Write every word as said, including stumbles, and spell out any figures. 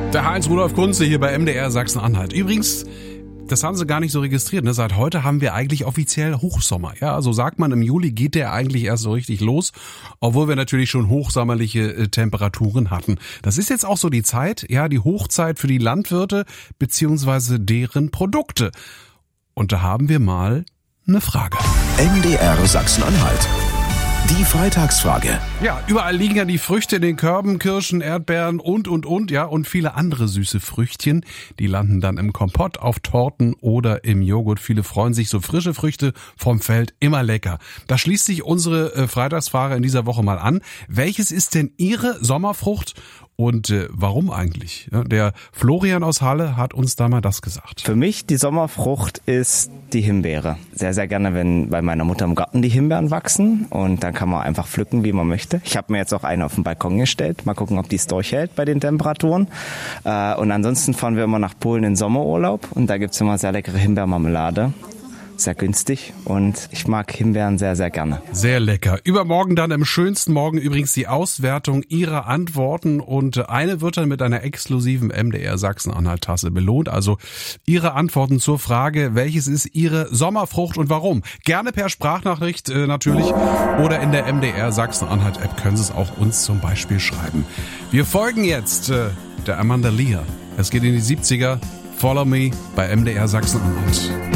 Der Heinz-Rudolf Kunze hier bei M D R Sachsen-Anhalt. Übrigens, das haben sie gar nicht so registriert. Ne? Seit heute haben wir eigentlich offiziell Hochsommer. Ja, also sagt man, im Juli geht der eigentlich erst so richtig los, obwohl wir natürlich schon hochsommerliche äh, Temperaturen hatten. Das ist jetzt auch so die Zeit, ja, die Hochzeit für die Landwirte beziehungsweise deren Produkte. Und da haben wir mal eine Frage. M D R Sachsen-Anhalt. Die Freitagsfrage. Ja, überall liegen ja die Früchte in den Körben, Kirschen, Erdbeeren und, und, und, ja, und viele andere süße Früchtchen. Die landen dann im Kompott, auf Torten oder im Joghurt. Viele freuen sich, so frische Früchte vom Feld, immer lecker. Da schließt sich unsere äh, Freitagsfrage in dieser Woche mal an. Welches ist denn Ihre Sommerfrucht? Und äh, warum eigentlich? Ja, der Florian aus Halle hat uns da mal das gesagt. Für mich die Sommerfrucht ist die Himbeere. Sehr, sehr gerne, wenn bei meiner Mutter im Garten die Himbeeren wachsen. Und dann kann man einfach pflücken, wie man möchte. Ich habe mir jetzt auch eine auf den Balkon gestellt. Mal gucken, ob die es durchhält bei den Temperaturen. Äh, und ansonsten fahren wir immer nach Polen in Sommerurlaub. Und da gibt's immer sehr leckere Himbeermarmelade. Sehr günstig und ich mag Himbeeren sehr, sehr gerne. Sehr lecker. Übermorgen dann im schönsten Morgen übrigens die Auswertung Ihrer Antworten und eine wird dann mit einer exklusiven M D R Sachsen-Anhalt-Tasse belohnt. Also Ihre Antworten zur Frage, welches ist Ihre Sommerfrucht und warum? Gerne per Sprachnachricht äh, natürlich oder in der M D R Sachsen-Anhalt-App können Sie es auch uns zum Beispiel schreiben. Wir folgen jetzt äh, der Amanda Lear. Es geht in die siebziger. Follow Me bei M D R Sachsen-Anhalt.